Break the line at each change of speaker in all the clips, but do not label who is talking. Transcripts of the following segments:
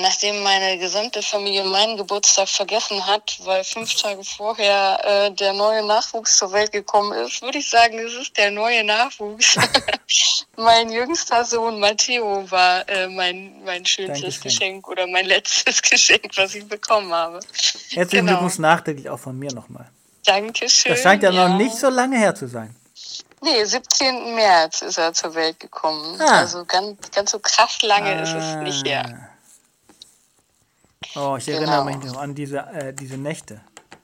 nachdem meine gesamte Familie meinen Geburtstag vergessen hat, weil 5 Tage vorher der neue Nachwuchs zur Welt gekommen ist, würde ich sagen, es ist der neue Nachwuchs. Mein jüngster Sohn Matteo war mein schönstes Geschenk oder mein letztes Geschenk, was ich bekommen habe.
Herzlichen Glückwunsch nachträglich auch von mir nochmal.
Dankeschön.
Das scheint ja noch nicht so lange her zu sein.
Nee, 17. März ist er zur Welt gekommen. Also ganz so krass lange ist es nicht her.
Oh, ich erinnere mich noch an diese Nächte.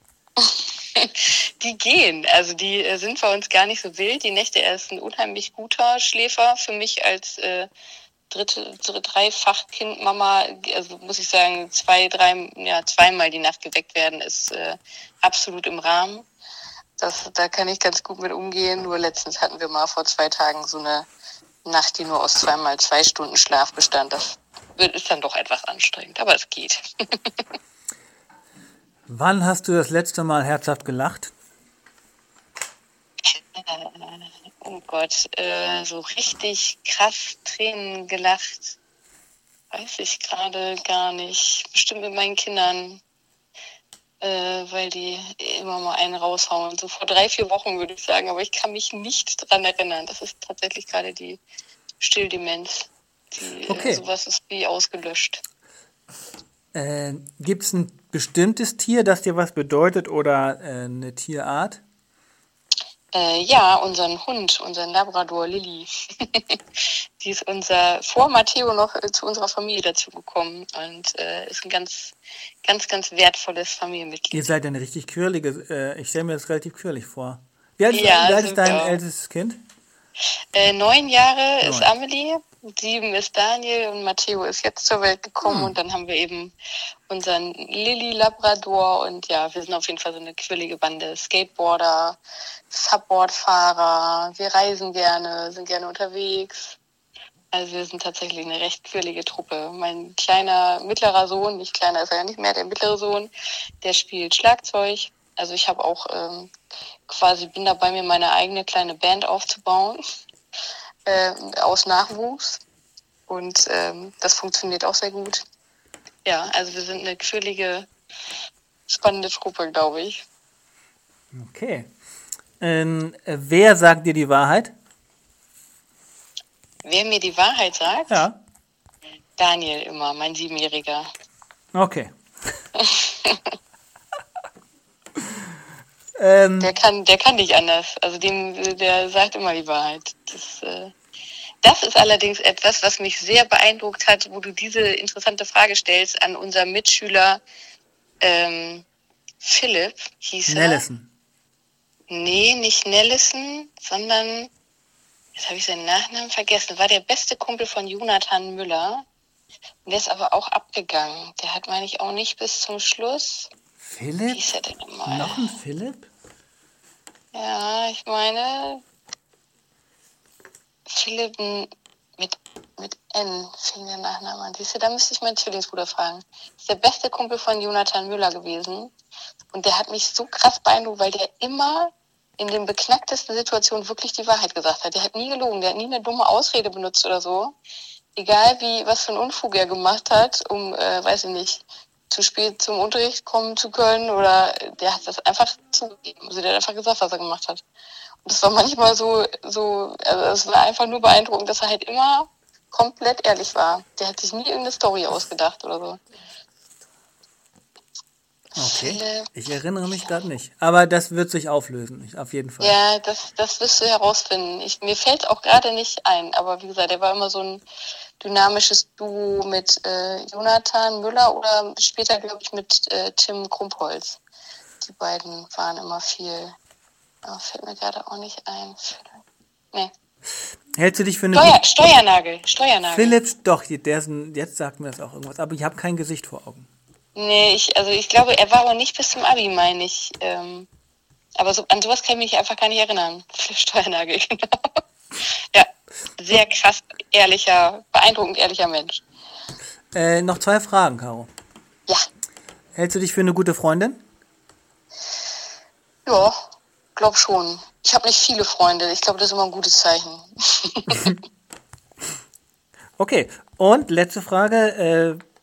Die gehen, also die sind bei uns gar nicht so wild. Die Nächte, er ist ein unheimlich guter Schläfer. Für mich als Dreifach-Kind-Mama, also muss ich sagen, zweimal die Nacht geweckt werden, ist absolut im Rahmen. Da kann ich ganz gut mit umgehen. Nur letztens hatten wir mal vor 2 Tagen so eine Nacht, die nur aus 2 Stunden Schlaf bestand. Das ist dann doch etwas anstrengend, aber es geht.
Wann hast du das letzte Mal herzhaft gelacht?
Oh Gott, so richtig krass Tränen gelacht, weiß ich gerade gar nicht. Bestimmt mit meinen Kindern, weil die immer mal einen raushauen. So vor 3-4 Wochen würde ich sagen, aber ich kann mich nicht dran erinnern. Das ist tatsächlich gerade die Stilldemenz. Sowas ist wie ausgelöscht.
Gibt es ein bestimmtes Tier, das dir was bedeutet oder eine Tierart?
Ja, unseren Hund, unseren Labrador Lilly. Die ist vor Matteo noch zu unserer Familie dazugekommen und ist ein ganz, ganz, ganz wertvolles Familienmitglied.
Ihr seid eine richtig quirlige, ich stelle mir das relativ quirlig vor. Wie alt ist dein ältestes Kind?
9 Jahre ist Amelie, 7 ist Daniel und Matteo ist jetzt zur Welt gekommen und dann haben wir eben unseren Lilly Labrador und ja, wir sind auf jeden Fall so eine quirlige Bande. Skateboarder, Subboardfahrer, wir reisen gerne, sind gerne unterwegs. Also wir sind tatsächlich eine recht quirlige Truppe. Mein mittlerer Sohn, nicht kleiner ist er ja nicht mehr, der mittlere Sohn, der spielt Schlagzeug. Also ich habe auch bin dabei, mir meine eigene kleine Band aufzubauen aus Nachwuchs und das funktioniert auch sehr gut. Ja, also wir sind eine quirlige, spannende Truppe, glaube ich.
Okay. Wer sagt dir die Wahrheit?
Wer mir die Wahrheit sagt?
Ja.
Daniel immer, mein 7-Jähriger.
Okay.
Der kann nicht anders. Also der sagt immer die Wahrheit. Das ist allerdings etwas, was mich sehr beeindruckt hat, wo du diese interessante Frage stellst an unseren Mitschüler Philipp, hieß er.
Nellison.
Nee, nicht Nellison, sondern, jetzt habe ich seinen Nachnamen vergessen, war der beste Kumpel von Jonathan Müller. Und der ist aber auch abgegangen. Der hat, meine ich, auch nicht bis zum Schluss.
Philipp?
Wie hieß er denn nochmal?
Noch ein Philipp?
Ja, ich meine, Philipp mit N fing der Nachname an. Siehst du, da müsste ich meinen Zwillingsbruder fragen. Das ist der beste Kumpel von Jonathan Müller gewesen. Und der hat mich so krass beeindruckt, weil der immer in den beknacktesten Situationen wirklich die Wahrheit gesagt hat. Der hat nie gelogen, der hat nie eine dumme Ausrede benutzt oder so. Egal was für einen Unfug er gemacht hat, weiß ich nicht, zu spät zum Unterricht kommen zu können oder der hat das einfach zugegeben. Also der hat einfach gesagt, was er gemacht hat. Und das war manchmal also es war einfach nur beeindruckend, dass er halt immer komplett ehrlich war. Der hat sich nie irgendeine Story ausgedacht oder so.
Okay, ich erinnere mich gerade nicht. Aber das wird sich auflösen, auf jeden Fall.
Ja, das wirst du herausfinden. Mir fällt auch gerade nicht ein, aber wie gesagt, er war immer so ein dynamisches Duo mit Jonathan Müller oder später, glaube ich, mit Tim Krumpholz. Die beiden waren immer viel. Aber fällt mir gerade auch nicht ein. Nee.
Hältst du dich für eine
Steuernagel.
Philips, doch, jetzt sagt mir das auch irgendwas, aber ich habe kein Gesicht vor Augen.
Nee, ich glaube, er war auch nicht bis zum Abi, meine ich. Aber an sowas kann ich mich einfach gar nicht erinnern. Steuernagel, genau. Ja, sehr krass, beeindruckend ehrlicher Mensch.
Noch 2 Fragen, Caro.
Ja.
Hältst du dich für eine gute Freundin?
Ja, glaub schon. Ich habe nicht viele Freunde. Ich glaube, das ist immer ein gutes Zeichen.
Okay, und letzte Frage.